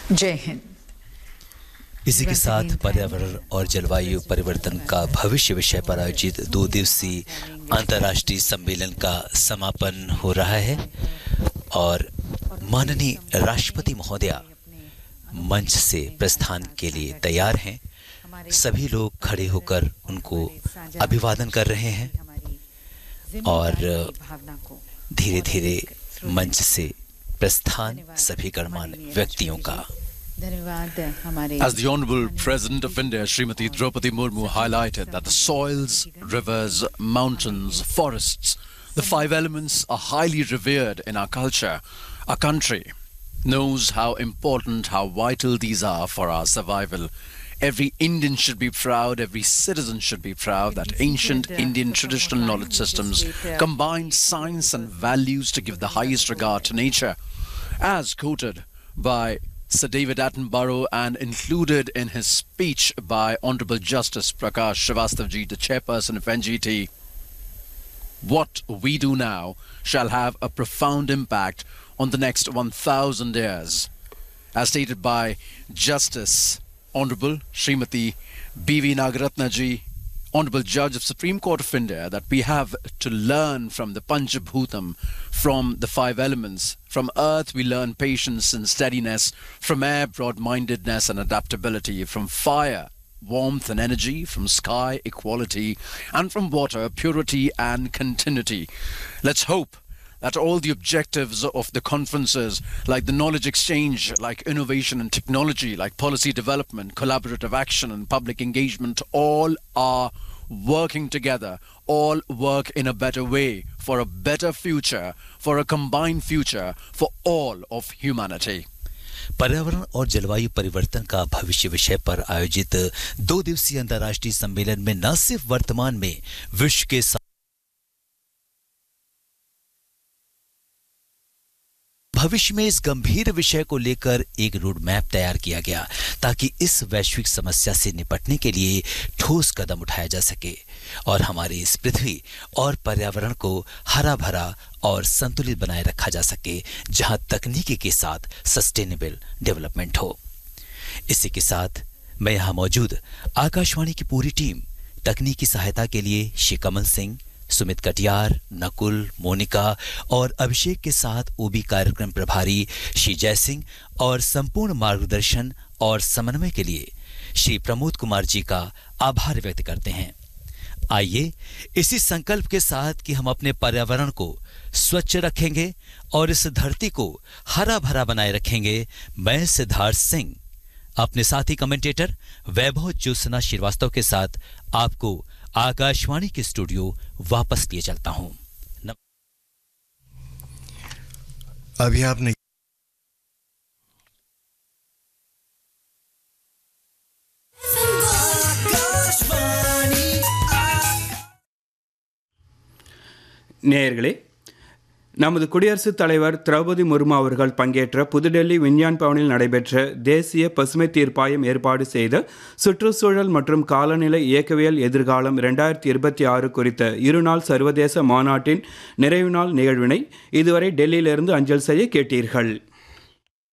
जय हिंद। इसी के साथ पर्यावरण और जलवायु परिवर्तन का भविष्य विषय पर आयोजित 2 दिवसीय अंतर्राष्ट्रीय सम्मेलन का समापन हो रहा है और माननीय राष्ट्रपति महोदया मंच से प्रस्थान के लिए तैयार हैं। सभी लोग खड़े होकर उनको अभिवादन कर रहे हैं और धीरे धीरे मंच से प्रस्थान सभी गणमान्य व्यक्तियों का। As the Honourable President of India, Srimati Draupadi Murmu, highlighted that the soils, rivers, mountains, forests, the 5 elements are highly revered in our culture. Our country knows how important, how vital these are for our survival. Every Indian should be proud, every citizen should be proud that ancient Indian traditional knowledge systems combine science and values to give the highest regard to nature. As quoted by Sir David Attenborough and included in his speech by Honourable Justice Prakash Srivastava, the chairperson of NGT, what we do now shall have a profound impact on the next 1,000 years. As stated by Justice Honourable Srimati B.V. Nagaratna ji, Honourable Judge of Supreme Court of India, that we have to learn from the Panchabhutam, from the 5 elements. From earth we learn patience and steadiness, from air broad-mindedness and adaptability, from fire warmth and energy, from sky equality, and from water purity and continuity. Let's hope that all the objectives of the conferences, like the knowledge exchange, like innovation and technology, like policy development, collaborative action and public engagement, all are working together, all work in a better way for a better future, for a combined future for all of humanity. पर्यावरण और जलवायु परिवर्तन का भविष्य विषय पर आयोजित 2 दिवसीय अंतर्राष्ट्रीय सम्मेलन में न सिर्फ वर्तमान में विश्व के भविष्य में इस गंभीर विषय को लेकर एक रोड मैप तैयार किया गया ताकि इस वैश्विक समस्या से निपटने के लिए ठोस कदम उठाया जा सके और हमारी इस पृथ्वी और पर्यावरण को हरा भरा और संतुलित बनाए रखा जा सके, जहां तकनीकी के साथ सस्टेनेबल डेवलपमेंट हो। इसी के साथ मैं यहां मौजूद आकाशवाणी की पूरी टीम, तकनीकी सहायता के लिए श्री कमल सिंह, सुमित कटियार, नकुल, मोनिका और अभिषेक के साथ ओबी कार्यक्रम प्रभारी श्री जय सिंह और संपूर्ण मार्गदर्शन और समन्वय के लिए श्री प्रमोद कुमार जी का आभार व्यक्त करते हैं। आइए इसी संकल्प के साथ कि हम अपने पर्यावरण को स्वच्छ रखेंगे और इस धरती को हरा भरा बनाए रखेंगे, मैं सिद्धार्थ सिंह अपने साथी कमेंटेटर वैभव ज्योत्सना श्रीवास्तव के साथ आपको आकाशवाणी के स्टूडियो वापस लिए चलता हूं। अभी आपने நேயர்களே, நமது குடியரசுத் தலைவர் திரௌபதி முர்மு அவர்கள் பங்கேற்ற புதுடெல்லி விஞ்ஞான் பவனில் நடைபெற்ற தேசிய பசுமை தீர்ப்பாயம் ஏற்பாடு செய்த சுற்றுச்சூழல் மற்றும் காலநிலை இயக்கவியல் எதிர்காலம் 2026 குறித்த இருநாள் சர்வதேச மாநாட்டின் நிறைவு நாள் நிகழ்வினை இதுவரை டெல்லியிலிருந்து அஞ்சல் செய்ய கேட்டீர்கள்.